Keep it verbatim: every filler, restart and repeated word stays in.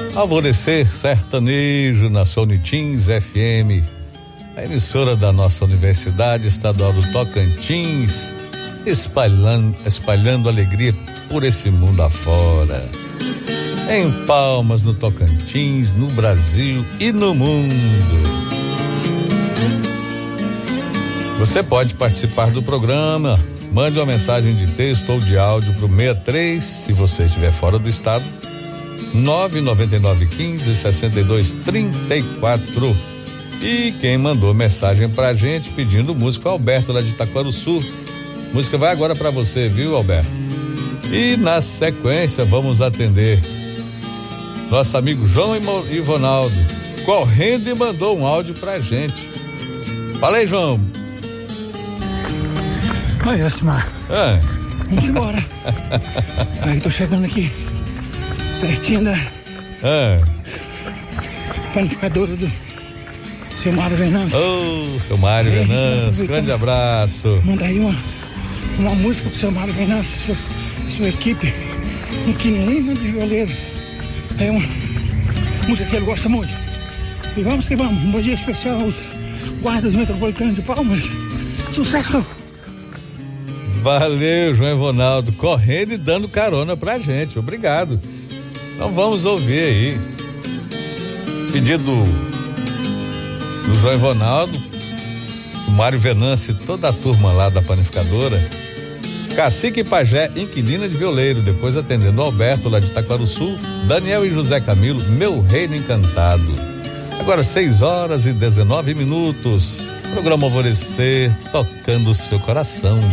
Alvorecer Sertanejo na Sonitins F M, a emissora da nossa Universidade Estadual do Tocantins, espalhando, espalhando alegria por esse mundo afora. Em Palmas, no Tocantins, no Brasil e no mundo. Você pode participar do programa, mande uma mensagem de texto ou de áudio pro sessenta e três, se você estiver fora do estado, nove nove nove um cinco, seis dois três quatro. E quem mandou mensagem pra gente pedindo música foi o Alberto lá de Itaquaruçu. Música vai agora pra você, viu, Alberto? E na sequência vamos atender nosso amigo João Ivonaldo, correndo e mandou um áudio pra gente. Fala aí, João. Oi, Osmar. É. Vamos embora. Aí, tô chegando aqui, pertinho da É. panificadora do seu Mário Venâncio. Ô, oh, seu Mário é, Venâncio, grande abraço. Manda aí uma, uma música pro seu Mário Venâncio, sua, sua equipe, um quinino de violeiro. É uma música que ele gosta muito. E vamos que vamos. Um bom dia especial aos guardas metropolitanos de Palmas. Sucesso! Valeu, João Ivonaldo, correndo e dando carona pra gente. Obrigado. Então vamos ouvir aí. Pedido do João Ivonaldo, o Mário Venâncio e toda a turma lá da panificadora. Cacique e Pajé, inquilina de violeiro, depois atendendo o Alberto lá de Itaquaruçu, Daniel e José Camilo, Meu Reino Encantado. Agora seis horas e dezenove minutos, programa Alvorecer, tocando o seu coração.